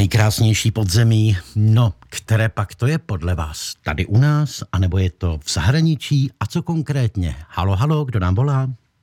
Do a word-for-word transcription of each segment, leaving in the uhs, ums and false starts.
nejkrásnější podzemí, no, které pak to je podle vás? Tady u nás, anebo je to v zahraničí? A co konkrétně? Halo, halo, kdo nám volá?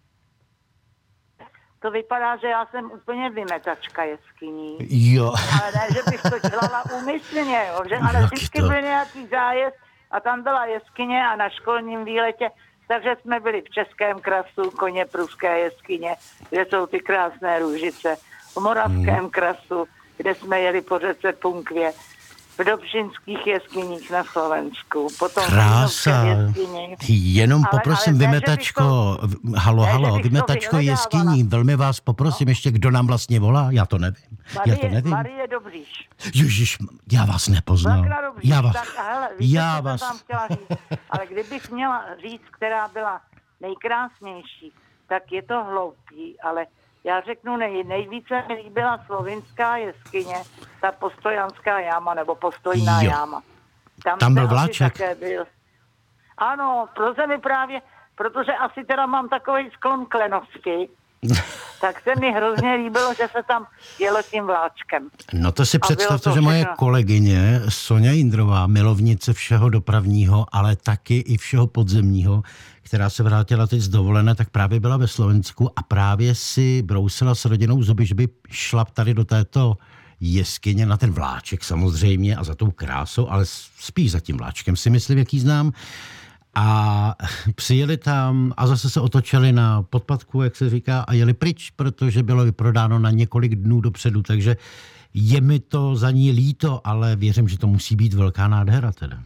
To vypadá, že já jsem úplně vymetačka jeskyní. Jo. Ale ne, že bych to dělala úmyslně, jo, že, ale Jak vždycky to? byl nějaký zájezd a tam byla jeskyně a na školním výletě, takže jsme byli v Českém krasu, koně pruské jeskyně, kde jsou ty krásné růžice, v Moravském hmm. krasu, kde jsme jeli po řece Punkvě, v Dobšinských jeskyních na Slovensku, potom Krása. Jenom Ale- poprosím, ale ne, že vymetačko, halo, ne, že halo, bych to vymetačko vyhledávala. jeskyní, velmi vás poprosím, ještě kdo nám vlastně volá, já to nevím. Já to Marie, nevím. Marie Dobříš. Ježiš, já vás nepoznal. Vlakna Dobříš. Já vás, Tak, a hele, víte, já co vás, jsem tam chtěla říct. Ale kdybych měla říct, která byla nejkrásnější, tak je to hloupý, ale já řeknu, nej, nejvíce mi líbila slovinská jeskyně, ta Postojanská jáma, nebo Postojná Jo. jáma. Tam jste byl asi vláček? také byl. Ano, proto mi právě, protože asi teda mám takový sklon k lenosti, tak se mi hrozně líbilo, že se tam jelo tím vláčkem. No to si A bylo představte, to že moje všechno. kolegyně Sonja Jindrová, milovnice všeho dopravního, ale taky i všeho podzemního, která se vrátila teď z dovolené, tak právě byla ve Slovensku a právě si brousila s rodinou zuby, že by šla tady do této jeskyně na ten vláček samozřejmě a za tou krásou, ale spíš za tím vláčkem si myslím, jaký znám. A přijeli tam a zase se otočili na podpadku, jak se říká, a jeli pryč, protože bylo vyprodáno na několik dnů dopředu, takže je mi to za ní líto, ale věřím, že to musí být velká nádhera teda.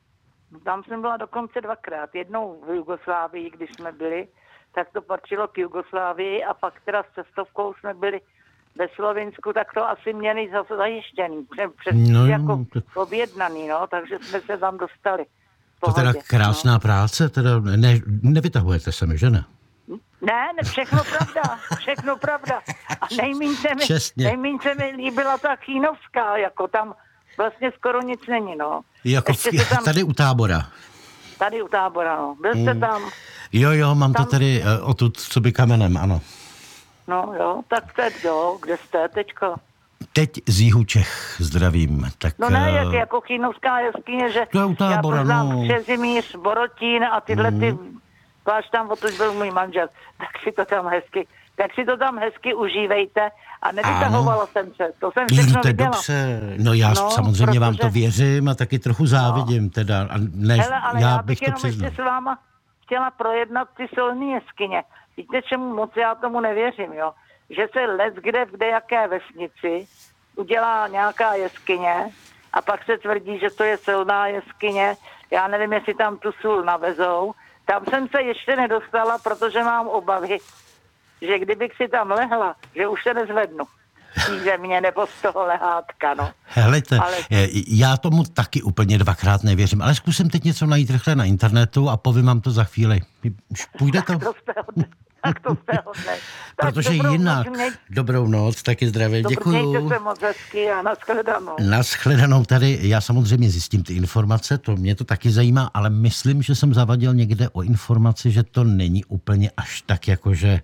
Tam jsem byla dokonce dvakrát. Jednou v Jugoslávii, když jsme byli, tak to patřilo k Jugoslávii a pak teda s cestovkou jsme byli ve Slovinsku, tak to asi měli zase zajištěný, před, před, No jo, jako tak- objednaný, no, takže jsme se tam dostali. V To teda pohodě, krásná práce, teda ne, nevytahujete se mi, že ne? No. Ne, ne, všechno pravda, všechno pravda. A nejmíň se mi, Čestně. nejmíň se mi líbila ta Chýnovská, jako tam vlastně skoro nic není, no. Jako v, Ještě se tam, tady u tábora. tady u tábora, no. Byl jste Hmm. tam, Jo, jo, mám Tam- to tady uh, odtud, co by kamenem, ano. no jo, tak teď jo, kde jste teďko? Teď z jihu Čech zdravím. Tak, No ne, eh, jak jako Chýnovská jeskyně, že To je u tábora, já poznám no. Křezimíř, Borotín a tyhle ty, váš tam odtud byl můj manžel, tak si to tam hezky, tak si to tam hezky užívejte a nevytahovala jsem se, to jsem Jo, všechno no to je viděla. dobře. No já No, samozřejmě vám to protože- věřím a taky trochu závidím teda. A ne, Hele, ale já já bych bych to jenom přiznal. ještě s váma chtěla projednat ty solní jeskyně. Víte, čemu moc já tomu nevěřím, jo? Že se let kde v dejaké vesnici udělá nějaká jeskyně a pak se tvrdí, že to je silná jeskyně. Já nevím, jestli tam tu sůl navezou. Tam jsem se ještě nedostala, protože mám obavy, že kdybych si tam lehla, že už se nezvednu. Z země nebo z toho lehátka, no. Helejte, Ale- eh, já tomu taky úplně dvakrát nevěřím, ale zkusím teď něco najít rychle na internetu a povím vám to za chvíli. Už půjde to? Tak to jste hodný. Tak to jste hodný. Tak Protože dobrou jinak, noc, měj- dobrou noc, taky zdravě, Dobrý, mějte děkuju. se moc hezky a nashledanou. Nashledanou tady, já samozřejmě zjistím ty informace, to mě to taky zajímá, ale myslím, že jsem zavadil někde o informaci, že to není úplně až tak jakože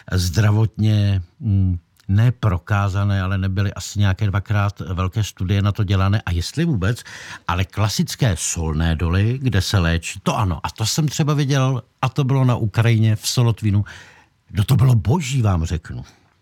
zdravotně mm, neprokázané, ale nebyly asi nějaké dvakrát velké studie na to dělané a jestli vůbec, ale klasické solné doly, kde se léčí, to ano, a to jsem třeba viděl a to bylo na Ukrajině v Solotvínu. No to bylo boží, vám řeknu.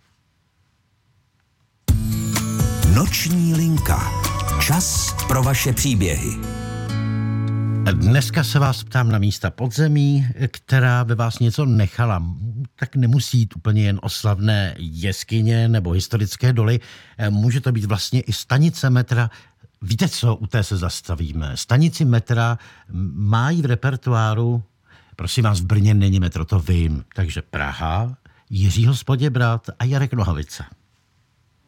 Noční linka. Čas pro vaše příběhy. Dneska se vás ptám na místa podzemí, která ve vás něco nechala. Tak nemusí jít úplně jen o slavné jeskyně nebo historické doly. Může to být vlastně i stanice metra. Víte co, u té se zastavíme. Stanici metra mají v repertoáru, prosím vás, v Brně není metro, to vím. Takže Praha, Jiří Hospoděbrat a Jarek Nohavica.